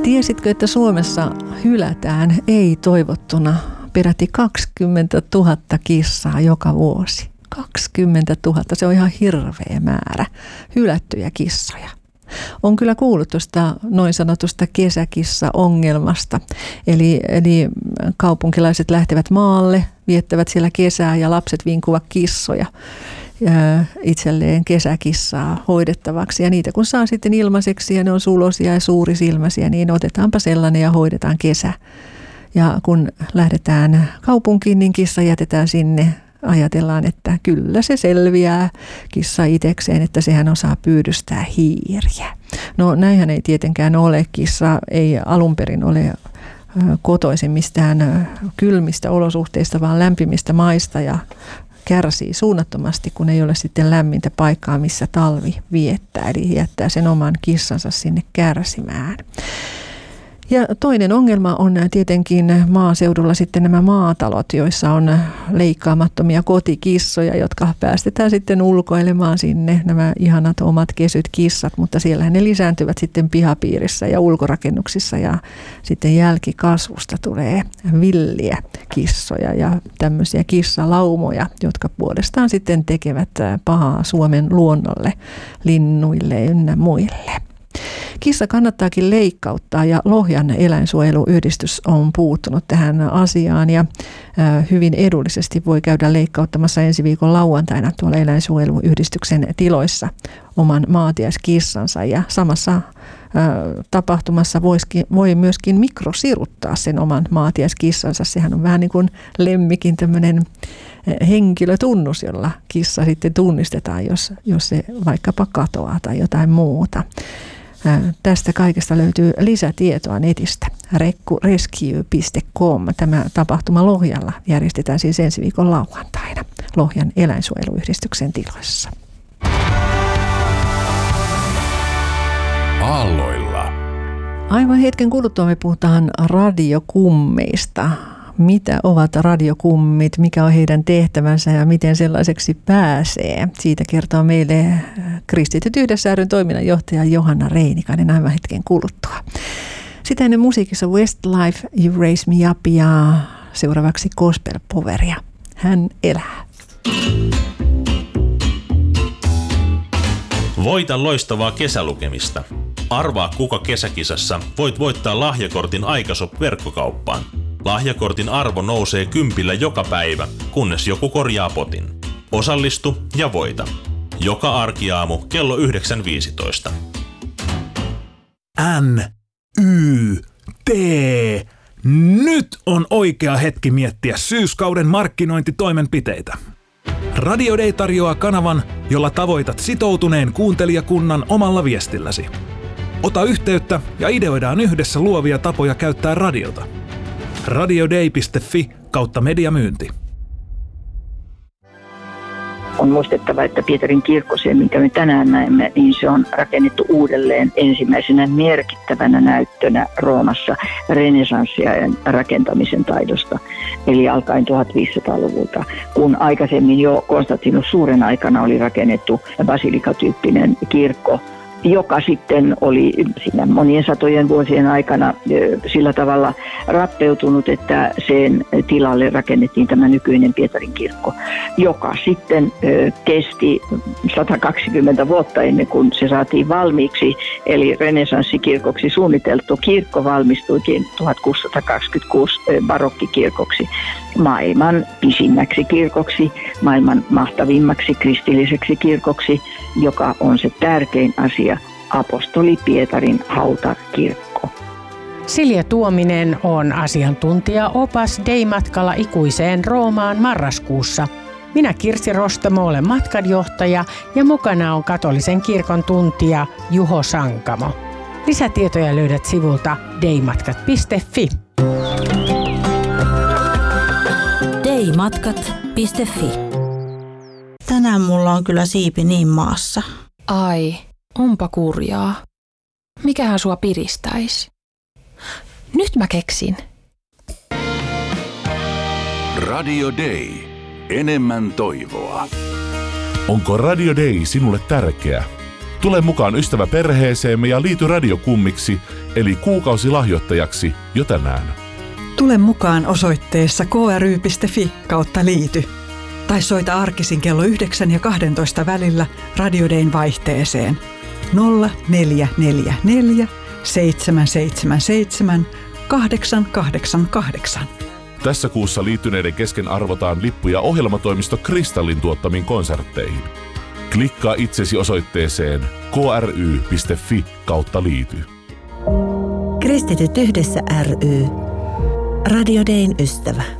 Tiesitkö, että Suomessa hylätään ei-toivottuna peräti 20 000 kissaa joka vuosi? 20 000, se on ihan hirveä määrä hylättyjä kissoja. On kyllä kuullut tuosta noin sanotusta kesäkissa-ongelmasta. Eli kaupunkilaiset lähtevät maalle, viettävät siellä kesää ja lapset vinkuvat kissoja itselleen kesäkissaa hoidettavaksi. Ja niitä kun saa sitten ilmaiseksi ja ne on sulosia ja suurisilmäisiä, niin otetaanpa sellainen ja hoidetaan kesä. Ja kun lähdetään kaupunkiin, niin kissa jätetään sinne. Ajatellaan, että kyllä se selviää kissa itsekseen, että sehän osaa pyydystää hiiriä. No näinhän ei tietenkään ole. Kissa ei alun perin ole kotoisin mistään kylmistä olosuhteista, vaan lämpimistä maista ja kärsii suunnattomasti, kun ei ole sitten lämmintä paikkaa, missä talvi viettää. Eli jättää sen oman kissansa sinne kärsimään. Ja toinen ongelma on tietenkin maaseudulla sitten nämä maatalot, joissa on leikkaamattomia kotikissoja, jotka päästetään sitten ulkoilemaan sinne, nämä ihanat omat kesyt kissat, mutta siellähän ne lisääntyvät sitten pihapiirissä ja ulkorakennuksissa ja sitten jälkikasvusta tulee villiä kissoja ja tämmöisiä kissalaumoja, jotka puolestaan sitten tekevät pahaa Suomen luonnolle, linnuille ynnä muille. Kissa kannattaakin leikkauttaa ja Lohjan eläinsuojeluyhdistys on puuttunut tähän asiaan ja hyvin edullisesti voi käydä leikkauttamassa ensi viikon lauantaina tuolla eläinsuojeluyhdistyksen tiloissa oman maatiaiskissansa ja samassa tapahtumassa voi myöskin mikrosiruttaa sen oman maatiaiskissansa. Sehän on vähän niin kuin lemmikin tämmöinen henkilötunnus, jolla kissa sitten tunnistetaan, jos se vaikkapa katoaa tai jotain muuta. Tästä kaikesta löytyy lisätietoa netistä rekkurescue.com. Tämä tapahtuma Lohjalla järjestetään siis ensi viikon lauantaina Lohjan eläinsuojeluyhdistyksen tiloissa. Aalloilla. Aivan hetken kuluttua me puhutaan radiokummeista. Mitä ovat radiokummit, mikä on heidän tehtävänsä ja miten sellaiseksi pääsee. Siitä kertoo meille Kristityt yhdessä ry:n toiminnanjohtaja Johanna Reinikainen aivan hetken kuluttua. Sitä ennen musiikissa Westlife, You Raise Me Up ja seuraavaksi Gospel Poweria. Hän elää. Voita loistavaa kesälukemista. Arvaa kuka kesäkisassa voit voittaa lahjakortin Aikashop-verkkokauppaan. Lahjakortin arvo nousee 10 joka päivä, kunnes joku korjaa potin. Osallistu ja voita. Joka arkiaamu kello 9.15. NYT. Nyt on oikea hetki miettiä syyskauden markkinointitoimenpiteitä. Radio Day tarjoaa kanavan, jolla tavoitat sitoutuneen kuuntelijakunnan omalla viestilläsi. Ota yhteyttä ja ideoidaan yhdessä luovia tapoja käyttää radiota. radioday.fi/mediamyynti. On muistettava, että Pietarin kirkko, se minkä me tänään näemme, niin se on rakennettu uudelleen ensimmäisenä merkittävänä näyttönä Roomassa renesanssiajan rakentamisen taidosta. Eli alkaen 1500-luvulta, kun aikaisemmin jo Konstantinus Suuren aikana oli rakennettu basilikatyyppinen kirkko, joka sitten oli siinä monien satojen vuosien aikana sillä tavalla rappeutunut, että sen tilalle rakennettiin tämä nykyinen Pietarin kirkko, joka sitten kesti 120 vuotta ennen kuin se saatiin valmiiksi, eli renesanssikirkoksi suunniteltu kirkko valmistuikin 1626 barokkikirkoksi, maailman pisimmäksi kirkoksi, maailman mahtavimmaksi kristilliseksi kirkoksi, joka on se tärkein asia, apostoli Pietarin hautakirkko. Silja Tuominen on asiantuntija-opas Day-matkalla ikuiseen Roomaan marraskuussa. Minä Kirsi Rostamo olen matkanjohtaja ja mukana on katolisen kirkon tuntija Juho Sankamo. Lisätietoja löydät sivulta daymatkat.fi. daymatkat.fi. Tänään mulla on kyllä siipi niin maassa. Ai, onpa kurjaa. Mikähän sua piristäisi? Nyt mä keksin. Radio Day. Enemmän toivoa. Onko Radio Day sinulle tärkeä? Tule mukaan ystäväperheeseemme ja liity radiokummiksi, eli kuukausilahjoittajaksi jo tänään. Tule mukaan osoitteessa kry.fi/liity. Tai soita arkisin kello 9 ja 12 välillä Radio Dayn vaihteeseen 0444 777 888. Tässä kuussa liittyneiden kesken arvotaan lippuja ohjelmatoimisto Kristallin tuottamiin konsertteihin. Klikkaa itsesi osoitteeseen kry.fi/liity. Kristityt yhdessä ry. Radio Dayn ystävä.